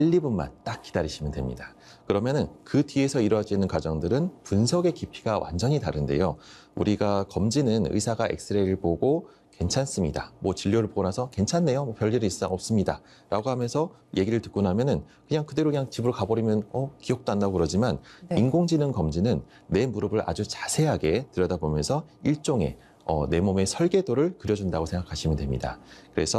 1, 2분만 딱 기다리시면 됩니다. 그러면은 그 뒤에서 이루어지는 과정들은 분석의 깊이가 완전히 다른데요. 우리가 검진은 의사가 엑스레이를 보고 괜찮습니다. 뭐 진료를 보고 나서 괜찮네요. 뭐 별일 없습니다. 라고 하면서 얘기를 듣고 나면은 그냥 그대로 그냥 집으로 가버리면 기억도 안 나고 그러지만 네. 인공지능 검진은 내 무릎을 아주 자세하게 들여다보면서 일종의 내 몸의 설계도를 그려준다고 생각하시면 됩니다. 그래서